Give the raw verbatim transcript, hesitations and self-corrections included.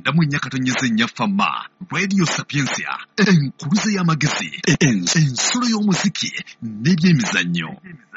mwenda mu nnya katonnyeze nnya fama Radio Sapiensia enkuluze y'amagezi ensulo y'omuziki n'ebyemizannyo.